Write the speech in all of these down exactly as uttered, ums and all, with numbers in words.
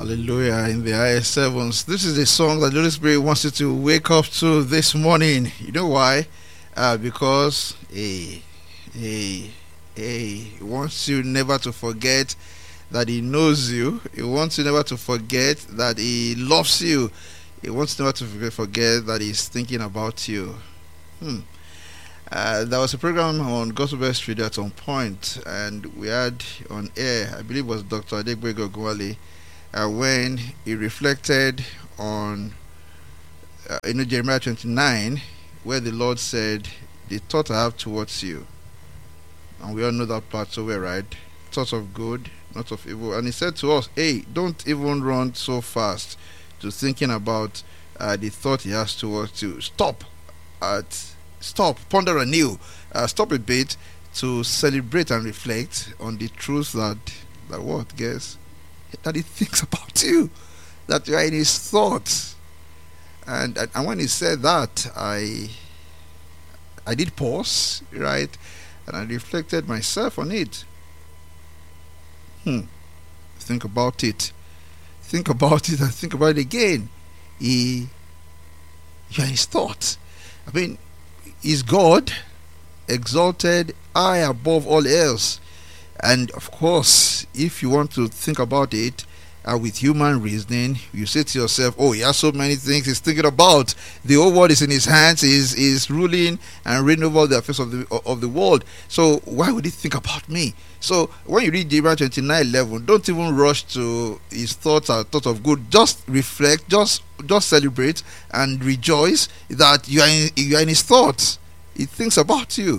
Hallelujah in the highest heavens. This is a song that the Holy Spirit wants you to wake up to this morning. You know why? Uh, because he, he, he wants you never to forget that he knows you. He wants you never to forget that he loves you. He wants you never to forget that he's thinking about you. Hmm. Uh, there was a program on Gospel Best Radio at some point, and we had on air, I believe it was Doctor Adegbego Gwale, uh, when he reflected on uh, you know, Jeremiah twenty-nine, where the Lord said, "The thought I have towards you," and we all know that part so well, right? Thoughts of good, not of evil. And he said to us, "Hey, don't even run so fast to thinking about uh, the thought he has towards you. Stop at Stop, ponder anew, uh, stop a bit to celebrate and reflect on the truth that, that what, guess? That he thinks about you, that you are in his thoughts." And, and and when he said that, I I did pause, right? And I reflected myself on it. Hmm. Think about it. Think about it and think about it again. He, you are in his thoughts. I mean, is God exalted high above all else? And of course, if you want to think about it uh, with human reasoning, you say to yourself, "Oh, he has so many things he's thinking about. The whole world is in his hands. He's, he's ruling and reigning over the affairs of the of the world. So why would he think about me?" So when you read Jeremiah twenty-nine eleven, don't even rush to his thoughts or thoughts of good. Just reflect, just just celebrate and rejoice that you are in, you are in his thoughts. He thinks about you.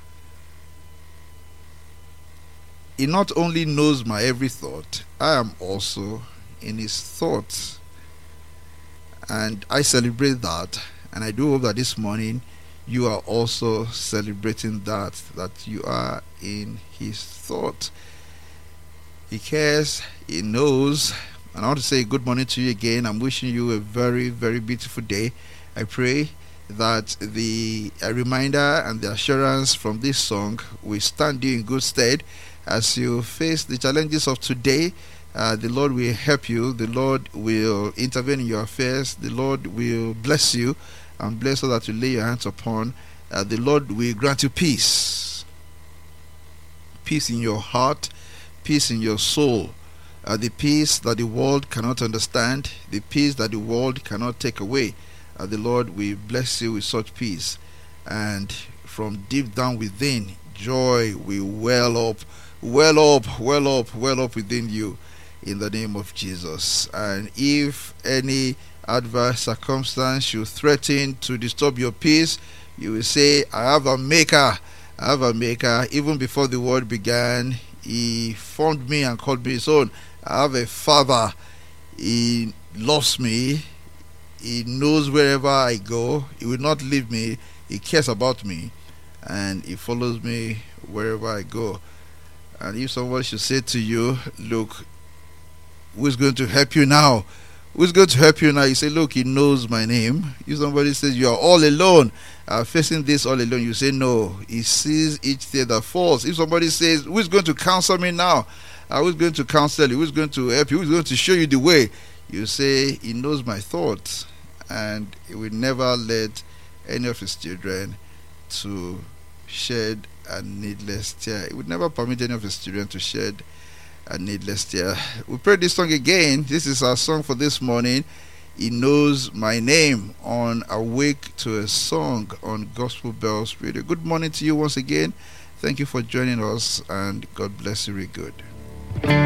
He not only knows my every thought, I am also in his thoughts. And I celebrate that. And I do hope that this morning you are also celebrating that, that you are in his thought. He cares, he knows. And I want to say good morning to you again. I'm wishing you a very, very beautiful day. I pray that the uh, reminder and the assurance from this song will stand you in good stead as you face the challenges of today. Uh, the Lord will help you. The Lord will intervene in your affairs. The Lord will bless you and bless all that you lay your hands upon. Uh, the Lord will grant you peace. Peace in your heart, peace in your soul. Uh, the peace that the world cannot understand, the peace that the world cannot take away. Uh, the Lord will bless you with such peace. And from deep down within, joy will well up, well up, well up, well up within you in the name of Jesus. And if any adverse circumstance should threaten to disturb your peace, you will say, "I have a maker. I have a maker. Even before the world began, he formed me and called me his own. I have a father. He loves me. He knows wherever I go. He will not leave me. He cares about me. And he follows me wherever I go." And if someone should say to you, "Look, who's going to help you now? Who's going to help you now?" You say, "Look, he knows my name." If somebody says you are all alone, uh, facing this all alone, you say, "No, he sees each tear that falls." If somebody says, "Who's going to counsel me now? Uh, who's going to counsel you? Who's going to help you? Who's going to show you the way?" You say, "He knows my thoughts, and he will never let any of his children to shed a needless tear." He would never permit any of his children to shed a needless tear. We pray this song again. This is our song for this morning. "He Knows My Name" on Awake to a Song on Gospel Bells Radio. Good morning to you once again. Thank you for joining us, and God bless you really good.